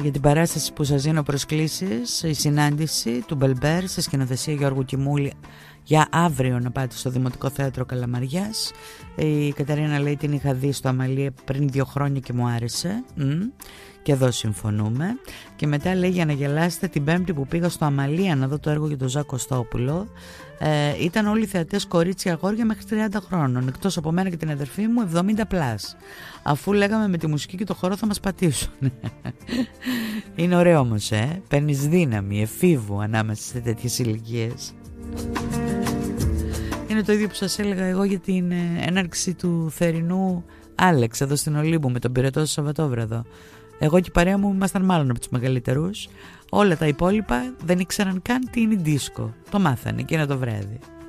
για την παράσταση που σας δίνω προσκλήσεις, η συνάντηση του Μπελμπέρ σε σκηνοθεσία Γιώργου Κιμούλη για αύριο να πάτε στο Δημοτικό Θέατρο Καλαμαριάς. Η Καταρίνα λέει την είχα δει στο Αμαλία πριν 2 χρόνια και μου άρεσε. Και εδώ συμφωνούμε. Και μετά λέει για να γελάσετε, την Πέμπτη που πήγα στο Αμαλία να δω το έργο για τον Ζακ Κωστόπουλο, ήταν όλοι οι θεατές κορίτσια αγόρια μέχρι 30 χρόνων, εκτός από μένα και την αδερφή μου 70+, αφού λέγαμε με τη μουσική και το χορό θα μας πατήσουν. Είναι ωραίο όμως, παίρνεις δύναμη εφήβου ανάμεσα σε τέτοιες ηλικίες. Είναι το ίδιο που σας έλεγα εγώ για την έναρξη του θερινού Άλεξ εδώ στην Ολύμπου με τον πυρετό στο Σαββατόβραδο. Εγώ και η παρέα μου ήμασταν μάλλον από τους μεγαλύτερους. Όλα τα υπόλοιπα δεν ήξεραν καν τι είναι δίσκο. Το μάθανε εκείνο το βράδυ.